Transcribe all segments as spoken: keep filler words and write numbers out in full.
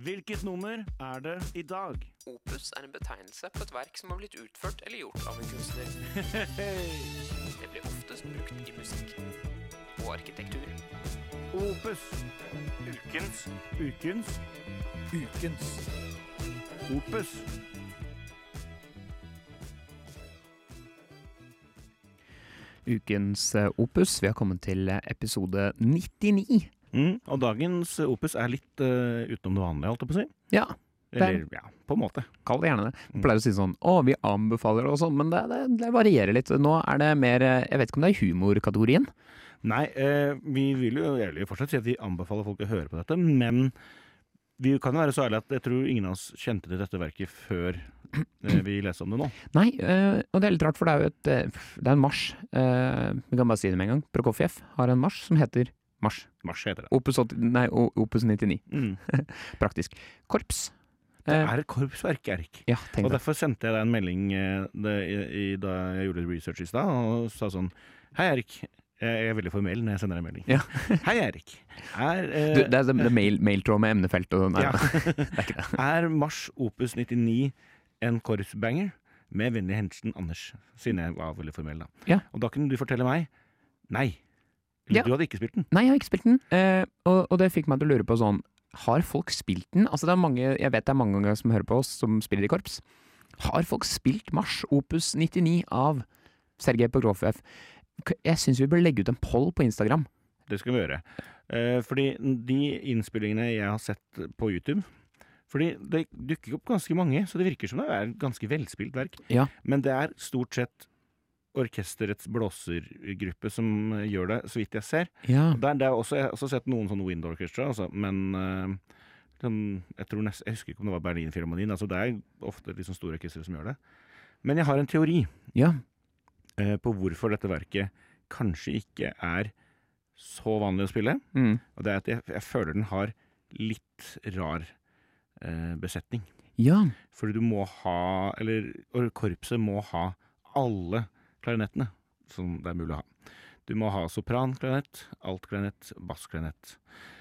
Hvilket nummer er det i dag? Opus er en betegnelse på et verk som har blitt utført eller gjort av en kunstner. Det blir oftest brukt i musikk og arkitektur. Opus. Ukens. Ukens. Ukens. Opus. Ukens opus, vi har kommet til episode nittini. Mm, og dagens opus er litt uh, utenom det vanlige, holdt jeg på å si. Ja. Eller, ja, på en måte. Kall det gjerne det. Vi pleier å si sånn, å, vi anbefaler og sånn, men det, det, det varierer litt. Nå er det mer, jeg vet ikke om det er humorkategorien? Nei, uh, vi vil jo ærlig fortsatt si at vi anbefaler folk å høre på dette, men vi kan jo være så ærlig at jeg tror ingen av oss kjente til dette verket før uh, vi leser om det nå. Nei, uh, og det er litt rart, for det er jo et, uh, det er en marsj. Uh, vi kan bare si det med en gang. Prokofjev har en marsj som heter Mars. Mars heter det. Opus, åtti, nei, Opus nittini. Mm. Praktisk. Korps. Det er et korpsverk, Erik. Ja, tenk og det. derfor sendte jeg deg en melding eh, det, i, da jeg gjorde research i sted, og sa sånn, hei Erik, jeg er veldig formell når jeg sender deg en melding. Ja. Hei Erik. Er, eh, du, det er, det er mail, mailtråd med emnefelt og nei, ja. det er ikke det. Er Mars Opus nittini en korpsbanger? Med vennlig hensen Anders, siden jeg var veldig formell da. Ja. Og da kunne du fortelle meg, nei, eller Ja. du hadde ikke spilt den. Nei, jeg har ikke spilt den, eh, og, og det fikk meg til å lure på sånn, har folk spilt den? Altså det er mange, jeg vet det er mange ganger som hører på oss som spiller i korps. Har folk spilt Mars Opus nittini av Sergej Prokofjev? Jeg synes vi bør legge ut en poll på Instagram. Det skal vi gjøre. Eh, fordi de innspillingene jeg har sett på YouTube, fordi det dukker opp ganske mange, så det virker som det er et ganske velspilt verk. Ja. Men det er stort sett orkesterets blåsergruppe som gjør det, så vidt jeg ser. Ja. Og der, det er også, jeg har også sett noen sånne wind orchestra, altså, men uh, sånn, jeg, tror nest, jeg husker ikke om det var Berlin-filharmonien, altså det er ofte liksom store orkestre som gjør det. Men jeg har en teori Ja. uh, på hvorfor dette verket kanskje ikke er så vanlig å spille, Mm. og det er at jeg, jeg føler den har litt rar uh, besetning. Ja. Fordi du må ha, eller or- korpset må ha alle klarinettene som det er mulig å ha. Du må ha sopran, klarinett, alt-klarinett, bass-klarinett.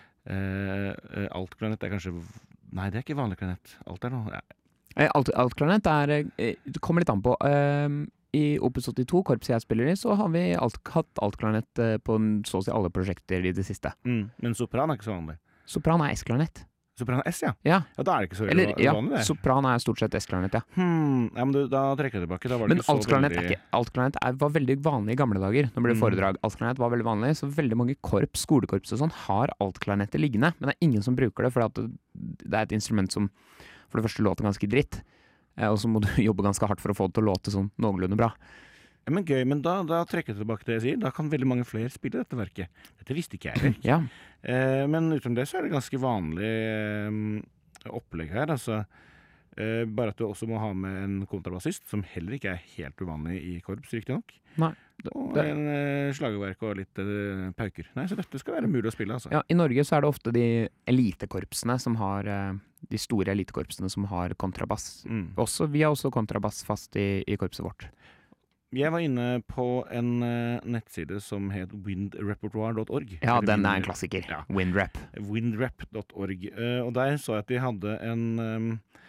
Eh, eh, alt-klarinett er kanskje... Nei, det er ikke vanlig klarinett. Alt er noe... Ja. Eh, Alt, altklarinett er, eh, det kommer litt an på. Eh, I Opus åttito, korpset jeg spiller i, så har vi alt, hatt altklarinett eh, på en- så å si alle prosjekter i det siste. Mm, men sopran er ikke så vanlig. Sopran er S-klarinett. Sopran er S, ja. Ja. Ja, da er det ikke så veldig Eller, va- ja, vanlig det. sopran er stort sett S-klarinett, ja. Hmm, ja, men du, da trekker jeg tilbake. Da var det Men ikke så altklarinett veldig... er ikke, altklarinett er, var veldig vanlig i gamle dager. Nå blir det Mm. foredrag. Altklarinett var veldig vanlig, så veldig mange korps, skolekorps og sånn, har altklarinettet liggende. Men det er ingen som bruker det, for at det, det er et instrument som for det første låter ganske dritt, eh, og så må du jobbe ganske hardt for å få det til å låte sånn noenlunde bra. Ja, men gøy, men da, da trekker jeg tilbake det jeg sier. Da kan veldig mange flere spille dette verket. Dette visste ikke jeg, Erik. Ja, Eh, men utenom det så er det ganske vanlig eh, opplegg her, altså eh, bare at du også må ha med en kontrabassist, som heller ikke er helt uvanlig i korps, riktig nok. nei. Og det- en eh, slagverk og litt eh, pauker. Nei, så dette skal være mulig å spille, altså. Ja, i Norge så er det ofte de elitekorpsene som har, eh, de store elitekorpsene som har kontrabass. Mm. Også, vi har også kontrabass fast i, i korpset vårt. Jeg var inne på en eh, nettside som het windrepertoire dot org. Ja, Eller den er en wind- klassiker. Ja. Windrap. windrap dot org. Eh, og der så jeg at de hadde en, um,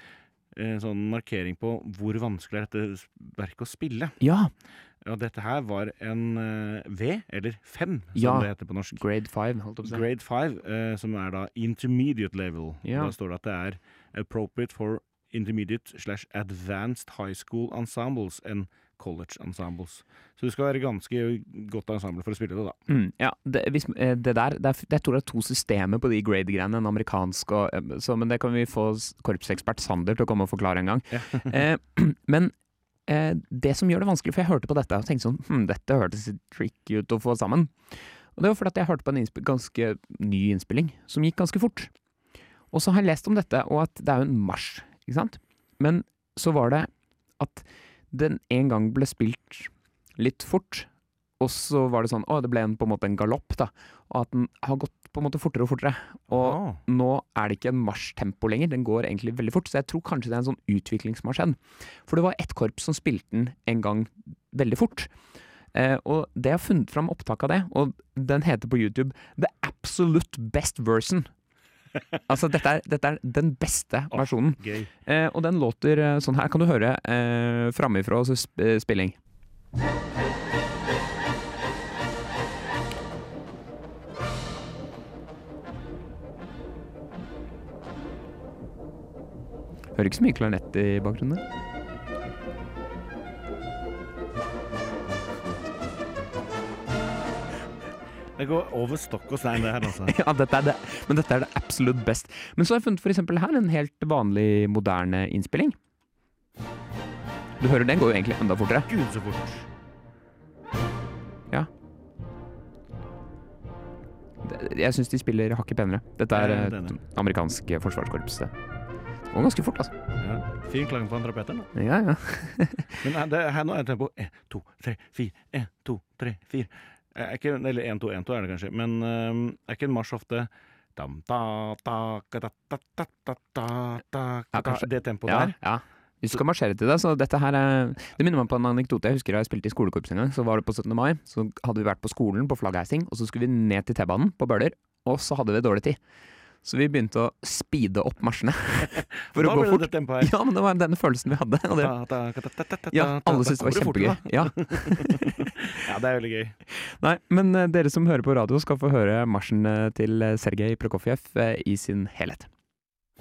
en sånn markering på hvor vanskelig er dette s- verket å spille. Ja, Og dette her var en eh, V, eller fem, som Ja. det heter på norsk. grade five, holdt jeg på å si. Grade five, eh, som er da intermediate level. Ja. Da står det at det er appropriate for intermediate slash advanced high school ensembles and college ensembles. Så det skal være ganske godt ensemble for å spille det, da. Mm, ja, det, hvis, eh, det der, det er, f- jeg tror det er to systemer på de grade-greiene, en amerikansk og, eh, så, men det kan vi få s- korpsekspert Sander til å komme og forklare en gang. eh, men eh, det som gjør det vanskelig, for jeg hørte på dette og tenkte sånn, hm, dette hørtes litt tricky ut å få sammen. Og det var fordi at jeg hørte på en innsp- ganske ny innspilling, som gikk ganske fort. Og så har jeg lest om dette, og at det er jo en marsj, ikke sant? Men så var det at den en gang ble spilt litt fort, og så var det sånn, å, det ble en, på en måte en galopp da, og at den har gått på en måte fortere og fortere, og Ah. nå er det ikke en marsjtempo lenger, den går egentlig veldig fort, så jeg tror kanskje det er en sånn utvikling som har skjedd. For det var ett korps som spilte den en gang veldig fort, eh, og det har funnet fram opptak av det, og den heter på YouTube The Absolute Best Version. Altså, dette er, dette er den beste Åh, versjonen. Gøy. Eh, og den låter eh, sånn her. Kan du høre eh, framifrå så sp spilling? Hører ikke så mye klarinett i bakgrunnen. Det går over stokk og stein det her, altså. Ja, dette er det. Men dette er det absolutt best. Men så har jeg funnet for eksempel her en helt vanlig, moderne innspilling. Du hører, den går jo egentlig enda fortere. Gud, så fort. Ja. Det- Jeg synes de spiller hakket penere. Dette er Jeg er et enig. amerikansk forsvarskorps. Det går ganske fort, altså. Ja. Fin klang på trapeteren, da. Ja, ja. Men her, det, her nå er tempo en, to, tre, fire, en, to, tre, fire. Er ikke, eller en, to, en, to er det kanskje, men um, er ikke en marsj ofte dam, da, da, ka, da, da, da, da, da, da, Ja, da, kanskje. det tempoet Ja, der? ja. Vi skal marsjere til det, så dette her er... Det minner meg på en anekdote. Jeg husker da jeg spilte i skolekorps en gang, så var det på syttende mai, så hadde vi vært på skolen på flaggheising, og så skulle vi ned til T-banen på Bøler, og så hadde vi dårlig tid. Så vi begynte å speede opp marsjene for Da å gå ble det fort. det tempoet her. Ja, men det var denne følelsen vi hadde. Og det, Da, da, ka, da, da, da, da, ja, da, alle da syntes det var går kjempegøy. fort, Ja. da. Ja, det er veldig gøy. Nei, men eh, dere som hører på radio skal få høre marsjen eh, til eh, Sergej Prokofjev eh, i sin helhet.